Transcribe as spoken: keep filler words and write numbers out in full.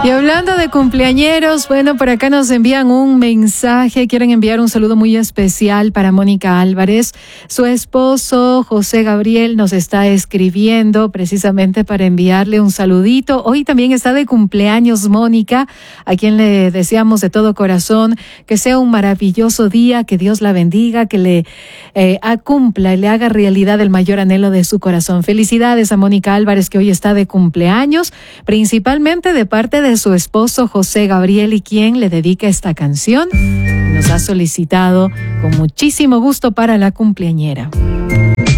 Y hablando de cumpleañeros, bueno, por acá nos envían un mensaje, quieren enviar un saludo muy especial para Mónica Álvarez. Su esposo, José Gabriel, nos está escribiendo precisamente para enviarle un saludito. Hoy también está de cumpleaños Mónica, a quien le deseamos de todo corazón que sea un maravilloso día, que Dios la bendiga, que le eh, cumpla y le haga realidad el mayor anhelo de su corazón. Felicidades a Mónica Álvarez, que hoy está de cumpleaños, principalmente de parte de su esposo José Gabriel, y quien le dedica esta canción. Nos ha solicitado con muchísimo gusto para la cumpleañera.